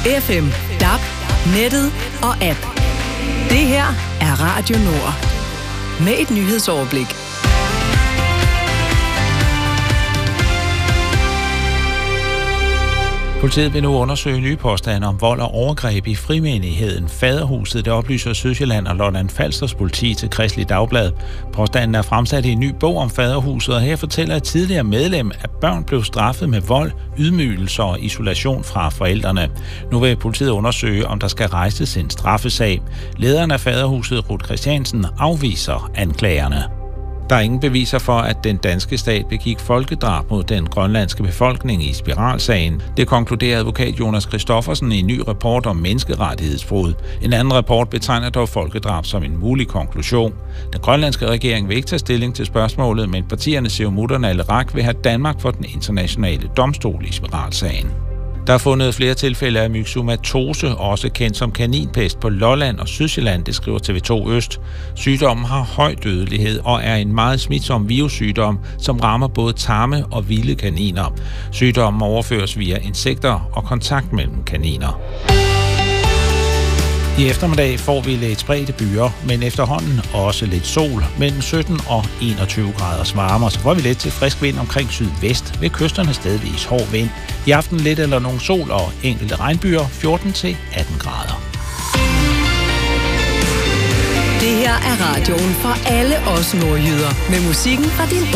FM, DAB, nettet og app. Det her er Radio Nord. Med et nyhedsoverblik. Politiet vil nu undersøge nye påstande om vold og overgreb i frimenigheden Faderhuset. Det oplyser Sydsjælland og Lolland-Falsters politi til Kristeligt Dagblad. Påstanden er fremsat i en ny bog om Faderhuset, og her fortæller et tidligere medlem, at børn blev straffet med vold, ydmygelser og isolation fra forældrene. Nu vil politiet undersøge, om der skal rejses en straffesag. Lederen af Faderhuset, Ruth Christiansen, afviser anklagerne. Der er ingen beviser for, at den danske stat begik folkedrab mod den grønlandske befolkning i spiralsagen. Det konkluderer advokat Jonas Christoffersen i en ny rapport om menneskerettighedsbrud. En anden rapport betegner dog folkedrab som en mulig konklusion. Den grønlandske regering vil ikke tage stilling til spørgsmålet, men partierne Siumut og Naleraq vil have Danmark for den internationale domstol i spiralsagen. Der er fundet flere tilfælde af myxomatose, også kendt som kaninpest på Lolland og Sydsjælland, det skriver TV2 Øst. Sygdommen har høj dødelighed og er en meget smitsom virussygdom, som rammer både tamme og vilde kaniner. Sygdommen overføres via insekter og kontakt mellem kaniner. I eftermiddag får vi lidt spredte byer, men efterhånden også lidt sol. Mellem 17 og 21 graders varme, så får vi lidt til frisk vind omkring sydvest. Ved kysterne stedvis hård vind. I aften lidt eller nogle sol og enkelte regnbyer, 14 til 18 grader. Det her er radioen for alle os nordjyder. Med musikken fra din